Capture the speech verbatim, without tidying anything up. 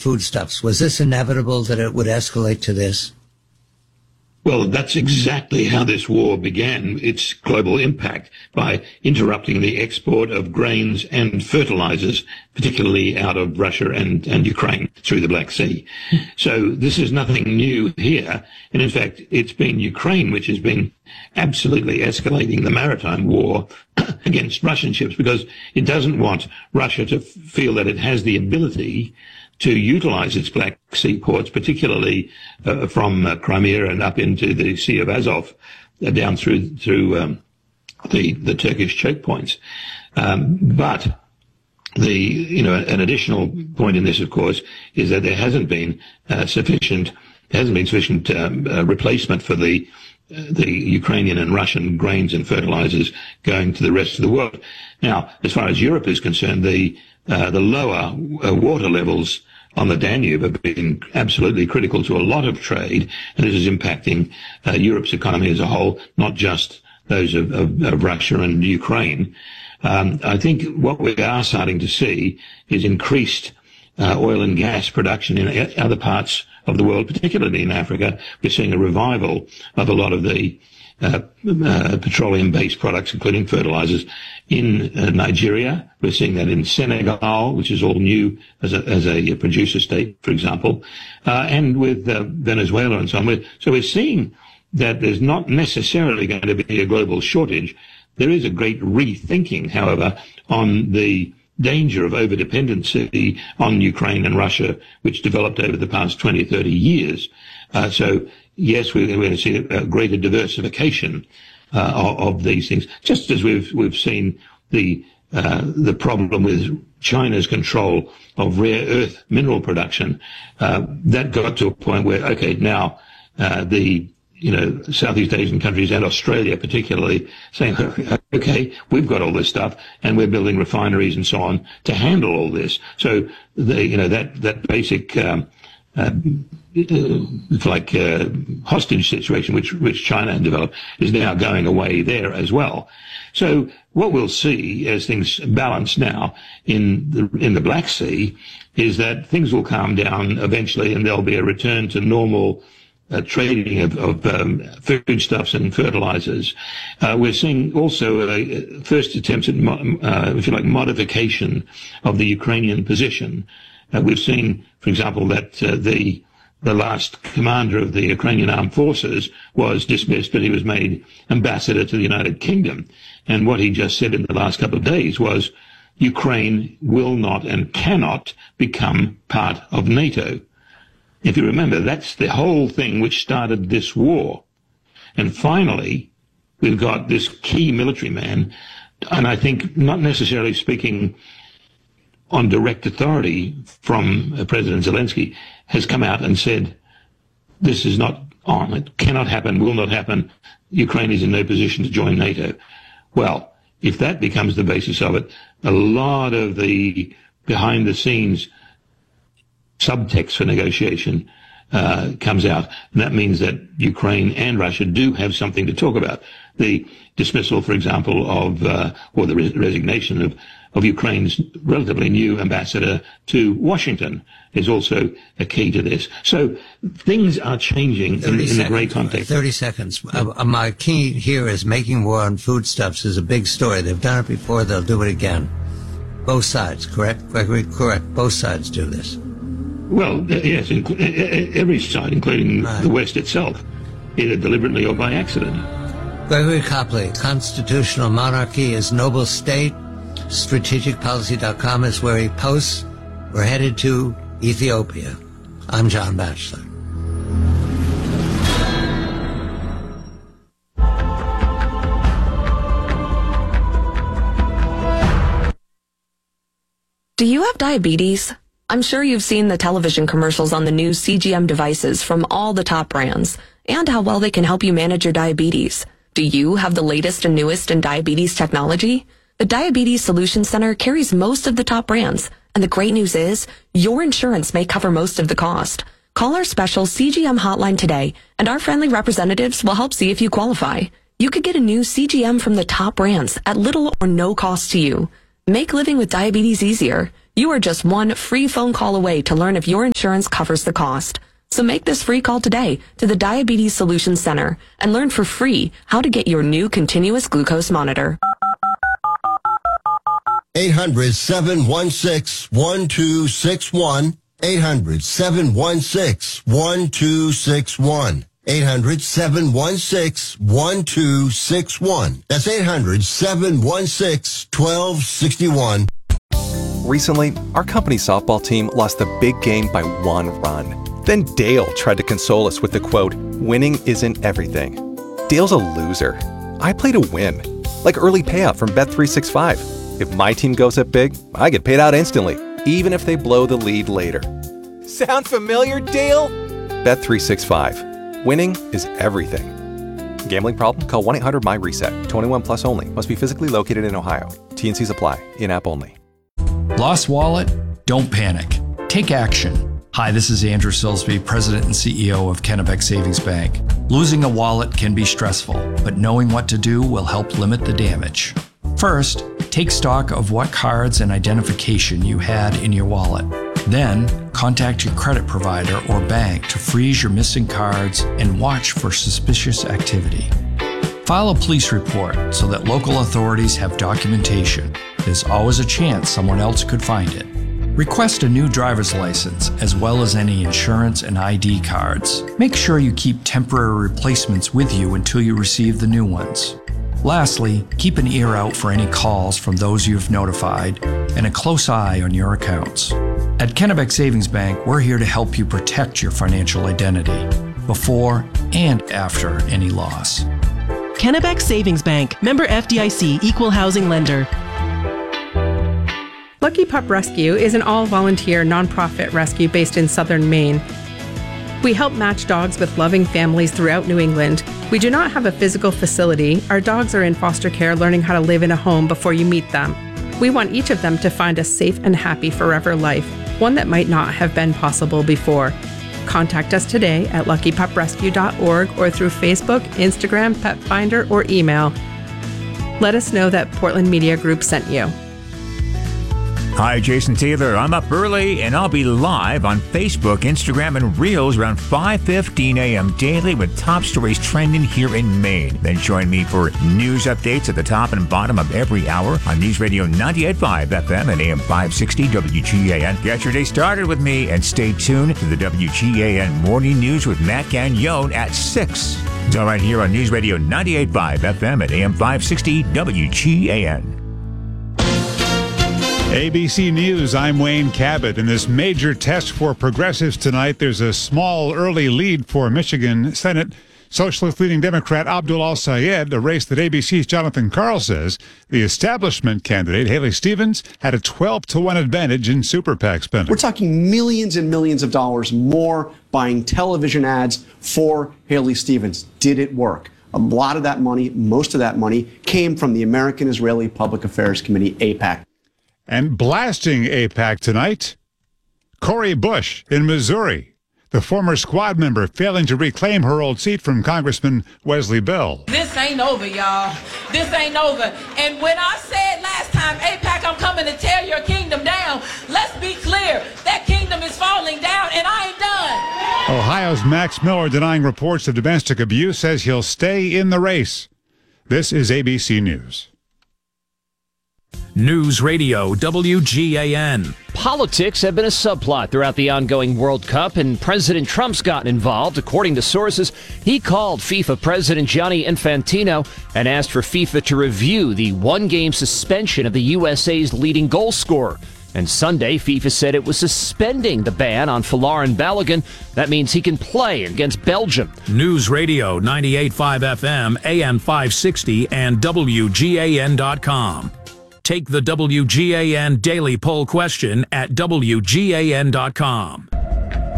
foodstuffs. Was this inevitable that it would escalate to this? Well, that's exactly how this war began, its global impact, by interrupting the export of grains and fertilizers, particularly out of Russia and, and Ukraine through the Black Sea. So this is nothing new here. And in fact, it's been Ukraine which has been absolutely escalating the maritime war against Russian ships, because it doesn't want Russia to feel that it has the ability to utilize its Black Sea ports, particularly uh, from uh, Crimea and up into the Sea of Azov, uh, down through through um, the the Turkish choke points. Um, but the you know an additional point in this, of course, is that there hasn't been uh, sufficient there hasn't been sufficient um, uh, replacement for the uh, the Ukrainian and Russian grains and fertilizers going to the rest of the world. Now, as far as Europe is concerned, the Uh, the lower uh, water levels on the Danube have been absolutely critical to a lot of trade, and this is impacting uh, Europe's economy as a whole, not just those of, of, of Russia and Ukraine. Um, I think what we are starting to see is increased uh, oil and gas production in other parts of the world, particularly in Africa. We're seeing a revival of a lot of the Uh, uh, petroleum-based products, including fertilizers, in uh, Nigeria. We're seeing that in Senegal, which is all new as a, as a producer state, for example, uh, and with uh, Venezuela and so on. We're, so we're seeing that there's not necessarily going to be a global shortage. There is a great rethinking, however, on the danger of overdependency on Ukraine and Russia, which developed over the past twenty, thirty years. Uh, so, yes, we're going to see a greater diversification uh, of, of these things, just as we've we've seen the uh, the problem with China's control of rare earth mineral production. Uh, that got to a point where, okay, now uh, the you know Southeast Asian countries and Australia particularly saying, okay, we've got all this stuff and we're building refineries and so on to handle all this. So the you know that that basic um, uh, it's like a hostage situation which which China had developed is now going away there as well. So what we'll see as things balance now in the in the Black Sea is that things will calm down eventually, and there'll be a return to normal uh, trading of, of um, foodstuffs and fertilizers. Uh, we're seeing also uh, first attempts at uh, if you like modification of the Ukrainian position. Uh, we've seen, for example, that uh, the The last commander of the Ukrainian armed forces was dismissed, but he was made ambassador to the United Kingdom. And what he just said in the last couple of days was Ukraine will not and cannot become part of NATO. If you remember, that's the whole thing which started this war. And finally, we've got this key military man, and I think not necessarily speaking on direct authority from uh, President Zelensky, has come out and said, this is not on, it cannot happen, will not happen, Ukraine is in no position to join NATO. Well, if that becomes the basis of it, a lot of the behind-the-scenes subtext for negotiation uh, comes out. And that means that Ukraine and Russia do have something to talk about. The dismissal, for example, of, uh, or the re- resignation of of Ukraine's relatively new ambassador to Washington is also a key to this. So things are changing in, in the great context. thirty seconds. Uh, my key here is making war on foodstuffs is a big story. They've done it before. They'll do it again. Both sides, correct? Gregory, correct. Both sides do this. Well, yes, every side, including right. the West itself, either deliberately or by accident. Gregory Copley, constitutional monarchy is noble state. strategic policy dot com is where he posts. We're headed to Ethiopia. I'm John Batchelor. Do you have diabetes? I'm sure you've seen the television commercials on the new C G M devices from all the top brands and how well they can help you manage your diabetes. Do you have the latest and newest in diabetes technology? The Diabetes Solutions Center carries most of the top brands, and the great news is your insurance may cover most of the cost. Call our special C G M hotline today, and our friendly representatives will help see if you qualify. You could get a new C G M from the top brands at little or no cost to you. Make living with diabetes easier. You are just one free phone call away to learn if your insurance covers the cost. So make this free call today to the Diabetes Solutions Center and learn for free how to get your new continuous glucose monitor. eight hundred, seven one six, one two six one. eight hundred, seven one six, one two six one. eight hundred, seven one six, one two six one. That's eight hundred, seven one six, one two six one. Recently, our company softball team lost the big game by one run. Then Dale tried to console us with the quote, "Winning isn't everything." Dale's a loser. I play to win. Like early payout from Bet three sixty-five. If my team goes up big, I get paid out instantly, even if they blow the lead later. Sound familiar, Dale? Bet three sixty-five. Winning is everything. Gambling problem? Call one eight hundred M Y reset. twenty-one plus only. Must be physically located in Ohio. T and Cs apply. In-app only. Lost wallet? Don't panic. Take action. Hi, this is Andrew Silsby, President and C E O of Kennebec Savings Bank. Losing a wallet can be stressful, but knowing what to do will help limit the damage. First, take stock of what cards and identification you had in your wallet. Then, contact your credit provider or bank to freeze your missing cards and watch for suspicious activity. File a police report so that local authorities have documentation. There's always a chance someone else could find it. Request a new driver's license as well as any insurance and I D cards. Make sure you keep temporary replacements with you until you receive the new ones. Lastly, keep an ear out for any calls from those you've notified and a close eye on your accounts. At Kennebec Savings Bank, we're here to help you protect your financial identity before and after any loss. Kennebec Savings Bank, member F D I C, equal housing lender. Lucky Pup Rescue is an all-volunteer nonprofit rescue based in southern Maine. We help match dogs with loving families throughout New England. We do not have a physical facility. Our dogs are in foster care learning how to live in a home before you meet them. We want each of them to find a safe and happy forever life, one that might not have been possible before. Contact us today at lucky pup rescue dot org or through Facebook, Instagram, Pet Finder, or email. Let us know that Portland Media Group sent you. Hi, Jason Taylor. I'm up early, and I'll be live on Facebook, Instagram, and Reels around five fifteen a.m. daily with top stories trending here in Maine. Then join me for news updates at the top and bottom of every hour on News Radio ninety-eight point five F M and A M five sixty W G A N. Get your day started with me, and stay tuned to the W G A N Morning News with Matt Gagnon at six. It's all right here on News Radio ninety-eight point five F M and A M five sixty W G A N. A B C News, I'm Wayne Cabot. In this major test for progressives tonight, there's a small early lead for Michigan Senate Socialist leading Democrat Abdul Al-Sayed, a race that A B C's Jonathan Karl says the establishment candidate, Haley Stevens, had a twelve to one advantage in super PAC spending. We're talking millions and millions of dollars more buying television ads for Haley Stevens. Did it work? A lot of that money, most of that money, came from the American Israeli Public Affairs Committee, AIPAC. And blasting AIPAC tonight, Cori Bush in Missouri, the former squad member failing to reclaim her old seat from Congressman Wesley Bell. This ain't over, y'all. This ain't over. And when I said last time, AIPAC, I'm coming to tear your kingdom down, let's be clear, that kingdom is falling down, and I ain't done. Ohio's Max Miller, denying reports of domestic abuse, says he'll stay in the race. This is A B C News. News Radio W G A N. Politics have been a subplot throughout the ongoing World Cup, and President Trump's gotten involved. According to sources, he called FIFA President Gianni Infantino and asked for FIFA to review the one-game suspension of the U S A's leading goal scorer. And Sunday, FIFA said it was suspending the ban on Folarin Balogun. That means he can play against Belgium. News Radio ninety-eight point five F M, A M five sixty, and W G A N dot com. Take the W G A N Daily Poll question at W G A N dot com.